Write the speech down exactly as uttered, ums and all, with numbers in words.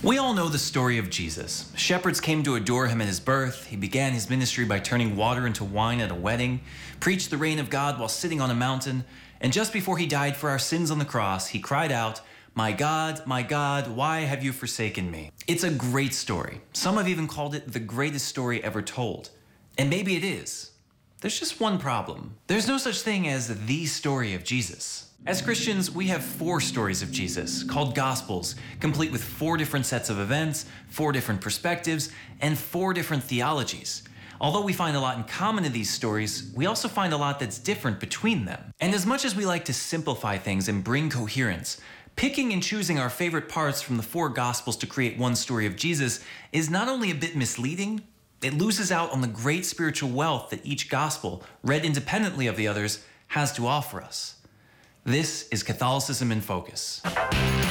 We all know the story of Jesus. Shepherds came to adore him at his birth. He began his ministry by turning water into wine at a wedding, preached the reign of God while sitting on a mountain, and just before he died for our sins on the cross, he cried out, "My God, my God, why have you forsaken me?" It's a great story. Some have even called it the greatest story ever told. And maybe it is. There's just one problem. There's no such thing as the story of Jesus. As Christians, we have four stories of Jesus, called Gospels, complete with four different sets of events, four different perspectives, and four different theologies. Although we find a lot in common in these stories, we also find a lot that's different between them. And as much as we like to simplify things and bring coherence, picking and choosing our favorite parts from the four Gospels to create one story of Jesus is not only a bit misleading, it loses out on the great spiritual wealth that each Gospel, read independently of the others, has to offer us. This is Catholicism in Focus.